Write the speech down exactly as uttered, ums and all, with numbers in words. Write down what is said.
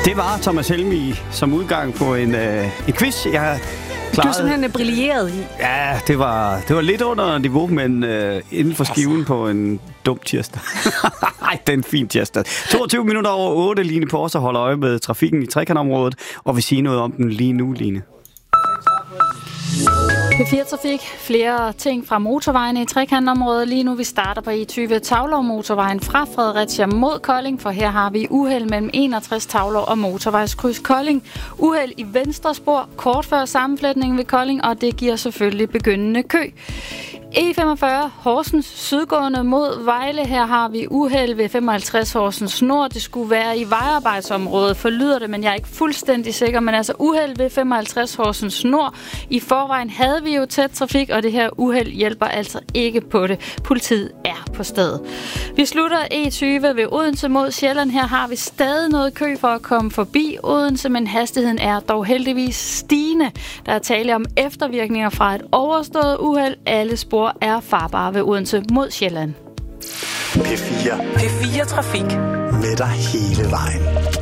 Det var Thomas Helmig som udgang på en, øh, en quiz. Jeg klarede... Du er simpelthen brilleret i. Ja, det var, det var lidt under niveau, men øh, inden for skiven altså. På en dum tirsdag. Ej, det er en fin tirsdag. toogtyve minutter over otte. Line Porser holder øje med trafikken i trekantområdet og vil sige noget om den lige nu, Line. P fire Trafik. Flere ting fra motorvejene i trekantområdet. Lige nu vi starter på E tyve Tavlov motorvejen fra Fredericia mod Kolding, for her har vi uheld mellem enogtres Tavlov og motorvejskryds Kolding. Uheld i venstre spor kort før sammenflætningen ved Kolding, og det giver selvfølgelig begyndende kø. E femogfyrre Horsens sydgående mod Vejle. Her har vi uheld ved femoghalvtreds Horsens Nord. Det skulle være i vejarbejdsområdet, forlyder det, men jeg er ikke fuldstændig sikker. Men altså uheld ved femoghalvtreds Horsens Nord. I forvejen havde vi jo tæt trafik, og det her uheld hjælper altså ikke på det. Politiet er på stedet. Vi slutter E tyve ved Odense mod Sjælland. Her har vi stadig noget kø for at komme forbi Odense, men hastigheden er dog heldigvis stigende. Der er tale om eftervirkninger fra et overstået uheld. Alle spor er farbare ved Odense mod Sjælland. P fire. P fire Trafik. Med dig hele vejen.